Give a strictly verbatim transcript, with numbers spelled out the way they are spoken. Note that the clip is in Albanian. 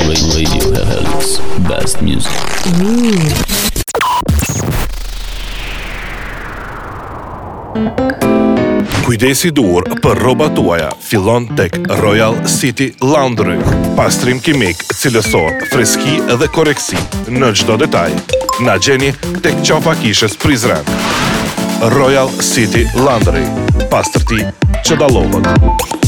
Radio Helix. Best music. Kujdesi dur për rrobat tuaja fillon tek Royal City Laundry. Pastrim kimik, cilësor, freski dhe koreksi në çdo detaj. Na gjeni tek qafa kishës Prizren. Royal City Laundry. Pastërti që dallohet.